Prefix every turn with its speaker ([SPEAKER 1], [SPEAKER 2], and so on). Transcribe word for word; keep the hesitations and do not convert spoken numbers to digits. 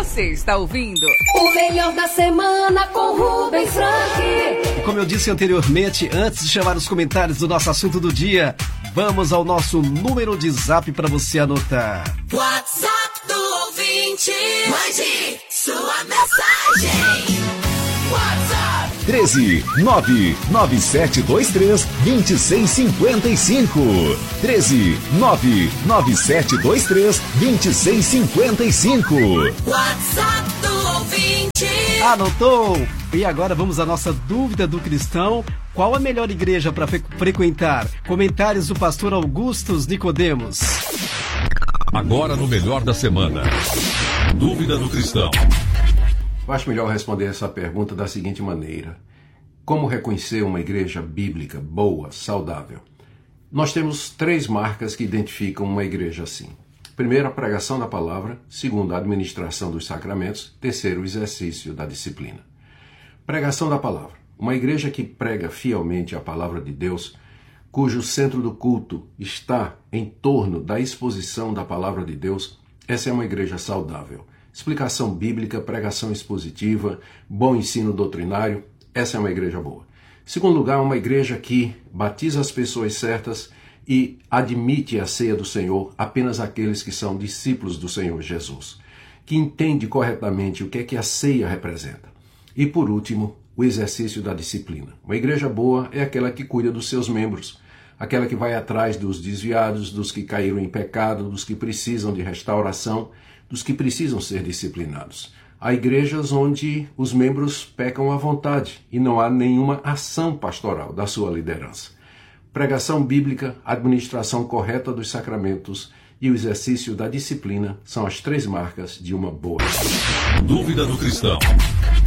[SPEAKER 1] Você está ouvindo
[SPEAKER 2] o melhor da semana com Rubens Frank.
[SPEAKER 3] Como eu disse anteriormente, antes de chamar os comentários do nosso assunto do dia, vamos ao nosso número de zap para você anotar.
[SPEAKER 2] WhatsApp do ouvinte. Mande sua mensagem. WhatsApp
[SPEAKER 4] treze nove nove sete dois três dois seis cinco cinco. treze nove nove sete dois três dois seis cinco cinco.
[SPEAKER 2] WhatsApp do ouvinte.
[SPEAKER 3] Anotou? E agora vamos à nossa dúvida do cristão. Qual a melhor igreja para fre- frequentar? Comentários do pastor Augustus Nicodemos.
[SPEAKER 5] Agora no Melhor da Semana. Dúvida do cristão.
[SPEAKER 6] Eu acho melhor responder essa pergunta da seguinte maneira: como reconhecer uma igreja bíblica boa, saudável? Nós temos três marcas que identificam uma igreja assim. Primeiro, a pregação da palavra. Segundo, a administração dos sacramentos. Terceiro, o exercício da disciplina. Pregação da palavra. Uma igreja que prega fielmente a palavra de Deus, cujo centro do culto está em torno da exposição da palavra de Deus, essa é uma igreja saudável. Explicação bíblica, pregação expositiva, bom ensino doutrinário, essa é uma igreja boa. Segundo lugar, uma igreja que batiza as pessoas certas e admite a ceia do Senhor apenas aqueles que são discípulos do Senhor Jesus, que entende corretamente o que é que a ceia representa. E por último, o exercício da disciplina. Uma igreja boa é aquela que cuida dos seus membros, aquela que vai atrás dos desviados, dos que caíram em pecado, dos que precisam de restauração, dos que precisam ser disciplinados. Há igrejas onde os membros pecam à vontade e não há nenhuma ação pastoral da sua liderança. Pregação bíblica, administração correta dos sacramentos e o exercício da disciplina são as três marcas de uma boa igreja.
[SPEAKER 5] Dúvida do cristão.